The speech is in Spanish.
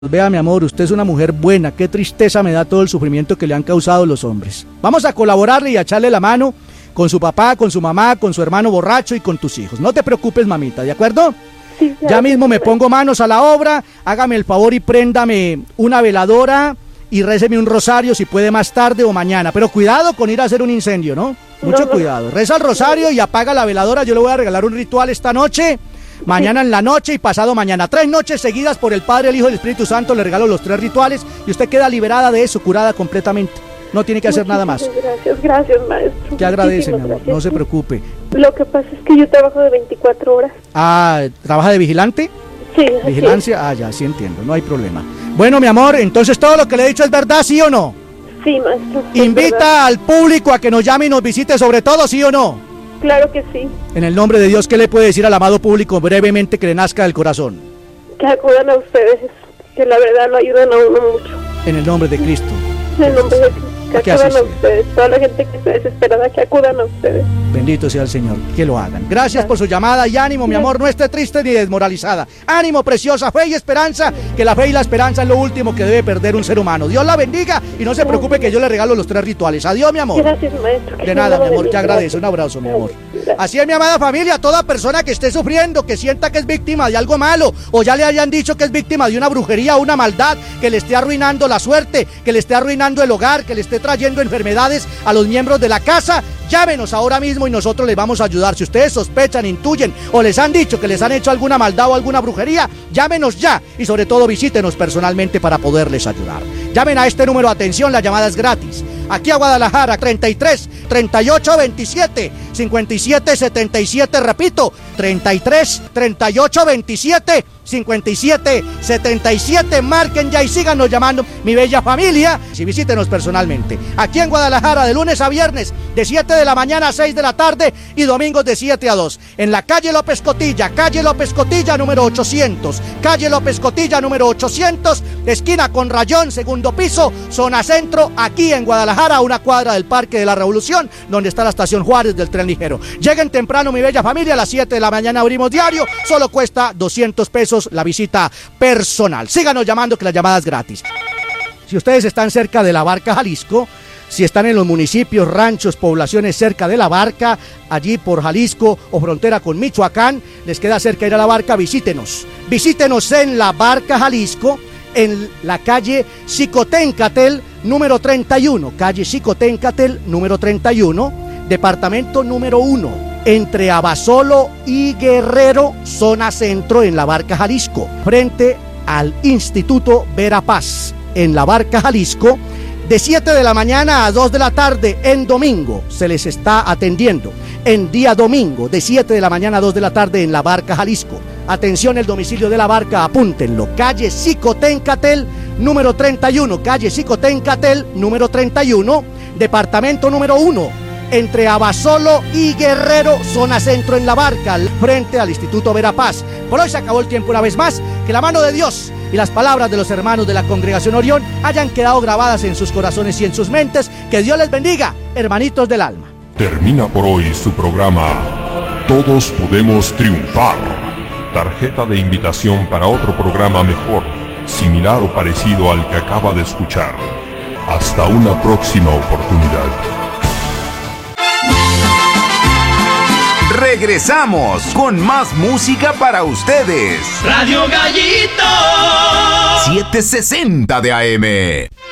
Vea, mi amor, usted es una mujer buena. Qué tristeza me da todo el sufrimiento que le han causado los hombres. Vamos a colaborarle y a echarle la mano con su papá, con su mamá, con su hermano borracho y con tus hijos. No te preocupes, mamita, ¿de acuerdo? Sí, ya mismo me pongo manos a la obra. Hágame el favor y préndame una veladora y réceme un rosario si puede más tarde o mañana. Pero cuidado con ir a hacer un incendio, ¿no? Mucho cuidado. Reza el rosario y apaga la veladora. Yo le voy a regalar un ritual esta noche. Mañana en la noche y pasado mañana. 3 noches seguidas por el Padre, el Hijo y el Espíritu Santo. Le regalo los 3 rituales y usted queda liberada de eso, curada completamente. No tiene que hacer nada más. Gracias, maestro. Te agradece, mi amor. Gracias. No se preocupe. Lo que pasa es que yo trabajo de 24 horas. Ah, ¿trabaja de vigilante? Sí. ¿Vigilancia? Ah, ya, sí entiendo. No hay problema. Bueno, mi amor, entonces todo lo que le he dicho es verdad, ¿sí o no? Sí, maestro. Invita al público a que nos llame y nos visite sobre todo, ¿sí o no? Claro que sí. En el nombre de Dios, ¿qué le puede decir al amado público brevemente que le nazca del corazón? Que acudan a ustedes, que la verdad lo ayudan a uno mucho. En el nombre de Cristo. En el nombre de Cristo. Que ¿Qué acudan haces? a ustedes. Toda la gente que está desesperada, que acudan a ustedes. Bendito sea el Señor, que lo hagan. Gracias por su llamada y ánimo, mi amor, no esté triste ni desmoralizada. Ánimo, preciosa, fe y esperanza, que la fe y la esperanza es lo último que debe perder un ser humano. Dios la bendiga y no se preocupe que yo le regalo los 3 rituales. Adiós, mi amor. Gracias, maestro. De nada, mi amor, te agradezco. Un abrazo, mi amor. Así es, mi amada familia, toda persona que esté sufriendo, que sienta que es víctima de algo malo, o ya le hayan dicho que es víctima de una brujería o una maldad, que le esté arruinando la suerte, que le esté arruinando el hogar, que le esté trayendo enfermedades a los miembros de la casa, llámenos ahora mismo y nosotros les vamos a ayudar. Si ustedes sospechan, intuyen o les han dicho que les han hecho alguna maldad o alguna brujería, llámenos ya y sobre todo visítenos personalmente para poderles ayudar. Llamen a este número, atención, la llamada es gratis. Aquí a Guadalajara, 33 38 27 57 77, repito, 33 38 27 57 77, marquen ya y síganos llamando, mi bella familia, y visítenos personalmente. Aquí en Guadalajara, de lunes a viernes, de 7 de la mañana a 6 de la tarde y domingos de 7 a 2. En la calle López Cotilla, número 800. Calle López Cotilla, número 800, esquina con Rayón, segundo piso, zona centro, aquí en Guadalajara, a una cuadra del Parque de la Revolución, donde está la estación Juárez del tren ligero. Lleguen temprano, mi bella familia, a las 7 de la mañana abrimos diario, solo cuesta 200 pesos la visita personal. Síganos llamando, que la llamada es gratis. Si ustedes están cerca de La Barca, Jalisco, si están en los municipios, ranchos, poblaciones cerca de La Barca, allí por Jalisco o frontera con Michoacán, les queda cerca ir a La Barca, visítenos. Visítenos en La Barca, Jalisco, en la calle Xicoténcatel, número 31. Calle Xicoténcatel, número 31, departamento número 1. Entre Abasolo y Guerrero, zona centro en La Barca, Jalisco, frente al Instituto Verapaz, en La Barca, Jalisco, de 7 de la mañana a 2 de la tarde en domingo, se les está atendiendo. En día domingo, de 7 de la mañana a 2 de la tarde en La Barca, Jalisco. Atención, el domicilio de La Barca, apúntenlo, calle Xicoténcatel, número 31, calle Xicoténcatel, número 31, departamento número 1. Entre Abasolo y Guerrero, zona centro en La Barca, frente al Instituto Verapaz. Por hoy se acabó el tiempo una vez más. Que la mano de Dios y las palabras de los hermanos de la Congregación Orión hayan quedado grabadas en sus corazones y en sus mentes. Que Dios les bendiga, hermanitos del alma. Termina por hoy su programa Todos Podemos Triunfar. Tarjeta de invitación para otro programa mejor, similar o parecido al que acaba de escuchar. Hasta una próxima oportunidad. Regresamos con más música para ustedes. Radio Gallito 760 de AM.